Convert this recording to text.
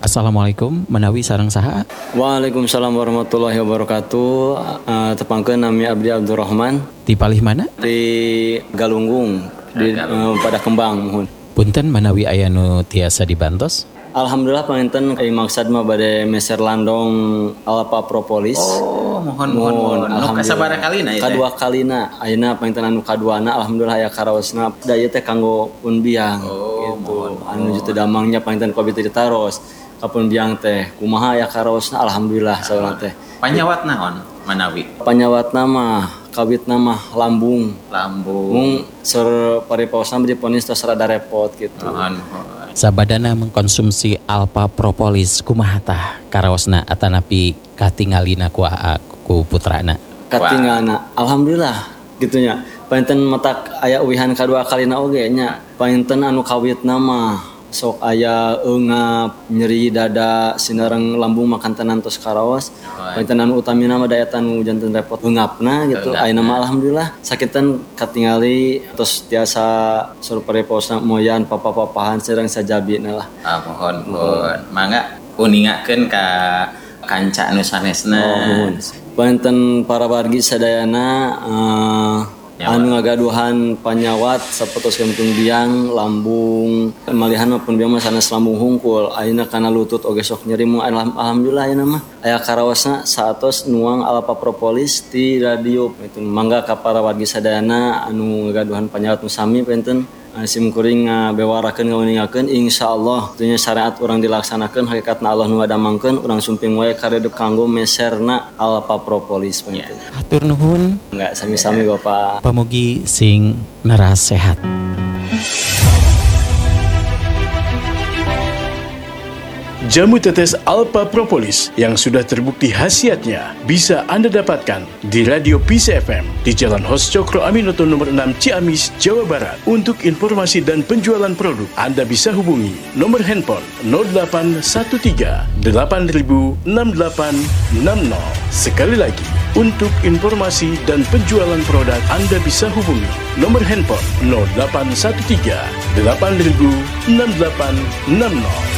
Assalamualaikum, menawi sareng saha. Waalaikumsalam warahmatullahi wabarakatuh. Tepangkeun nami Abdi Abdurrahman Di palih mana? di Galunggung di pada Kembang mohon. Punten menawi aya nu tiasa dibantos. Alhamdulillah panginten maksad mah bade meser landong alpa propolis. Oh, mohon. Nu kasabaraha kalina ieu? Kadua kalina. Ayeuna panginten anu kaduana alhamdulillah aya karaosna da ieu teh kanggo pun biang gitu. Anu teu damangnya panginten kobi teu ditaros. Kapun biang teh kumaha aya karaosna alhamdulillah saurang teh. Panyawat naon manawi? Panyawatna mah kawitna mah lambung. Lambung. Sur pariposna diponis tos rada repot gitu. Sabadana mengkonsumsi alpha propolis kumaha tah karaosna atanapi katingalina ku putrana? Katingalna alhamdulillah gitunya. Panten matak aya uwihan kadua kalina oge nya. Panten anu kawitna mah sok aya eungap, nyeri dada, sinareng lambung makan tenan tos karaos. Panten anu utamina mah daya tanu janten repot eungapna gitu. Ayeuna mah alhamdulillah sakitan katingali tos tiasa sur pareposna moyan papa-papahan sareng sajabina lah. Mohon. Mangga uningakeun ka kanca anu sanesna. Panten para wargi sadayana anu ngagaduhan panyawat sapertos pun biang lambung malihan maupun biang mah sanes lambung hungkul ayeuna kana lutut oge sok nyeri mu alhamdulillah ayeuna mah aya karaosna saatos nuang alpha propolis ti radio itu mangga ka para wargi sadayana anu ngagaduhan panyawat nu sami penten simkuring bewarakeun ngauningakeun insyaallah tentunya syariat urang dilaksanakeun hakikatna Allah nu ngadamangkeun urang sumping wae karedep kanggo meserna alpha propolis penten. Hatur nuhun. Enggak sami-sami Bapak. Pamugi sing neras sehat. Jamu tetes alpha propolis yang sudah terbukti khasiatnya bisa Anda dapatkan di Radio Peace FM di Jalan Hos Cokro Aminoto nomor 6 Ciamis, Jawa Barat. Untuk informasi dan penjualan produk, Anda bisa hubungi nomor handphone 0813 8000 6860. Sekali lagi, untuk informasi dan penjualan produk, Anda bisa hubungi nomor handphone 0813 8000 6860.